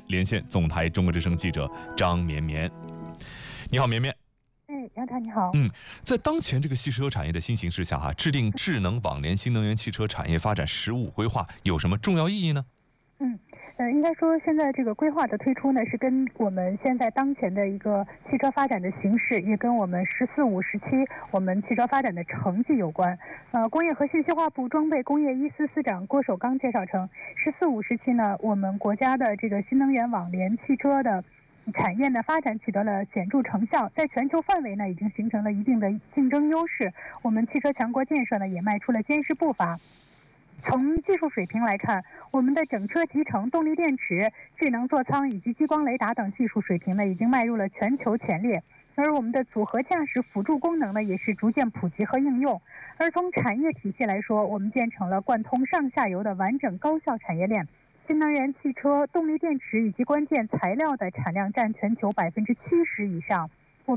连线总台中国之声记者张绵绵。你好，绵绵。 杨涛你好。 在当前这个汽车产业的新形势下，制定智能网联新能源汽车产业发展15规划有什么重要意义呢？ 应该说现在这个规划的推出呢，是跟我们现在当前的一个汽车发展的形势，也跟我们“十四五”时期我们汽车发展的成绩有关。工业和信息化部装备工业一司司长郭守刚介绍称，“十四五”时期呢，我们国家的这个新能源网联汽车的产业呢发展取得了显著成效，在全球范围呢已经形成了一定的竞争优势。我们汽车强国建设呢也迈出了坚实步伐。从技术水平来看，我们的整车集成、动力电池、智能座舱以及激光雷达等技术水平呢已经迈入了全球前列，而我们的组合驾驶辅助功能呢也是逐渐普及和应用。而从产业体系来说，我们建成了贯通上下游的完整高效产业链。新能源汽车、动力电池以及关键材料的产量占全球70%以上。